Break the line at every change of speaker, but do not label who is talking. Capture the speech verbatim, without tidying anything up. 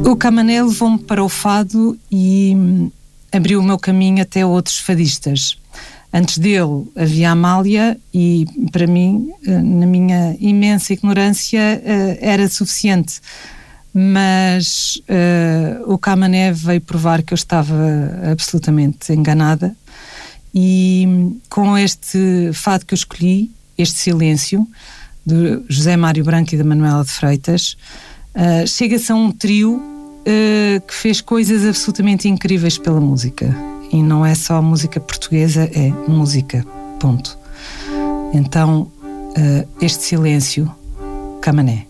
O Camané levou-me para o fado e abriu o meu caminho até outros fadistas. Antes dele havia a Amália e, para mim, na minha imensa ignorância, era suficiente. Mas uh, o Camané veio provar que eu estava absolutamente enganada, e com este fado que eu escolhi, este Silêncio, de José Mário Branco e da Manuela de Freitas, uh, chega-se a um trio uh, que fez coisas absolutamente incríveis pela música. E não é só música portuguesa, é música, ponto. Então, uh, este Silêncio, Camané.